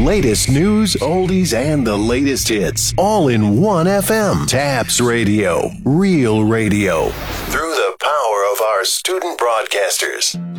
latest news, oldies, and the latest hits. All in one FM. Taps Radio. Real radio. Through the power of our student broadcasters.